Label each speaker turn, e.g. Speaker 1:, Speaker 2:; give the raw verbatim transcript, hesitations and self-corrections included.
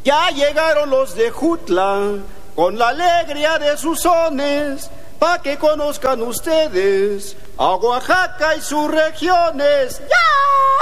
Speaker 1: Ya llegaron los de Jutla con la alegría de sus sones, pa' que conozcan ustedes a Oaxaca y sus regiones. ¡Ya!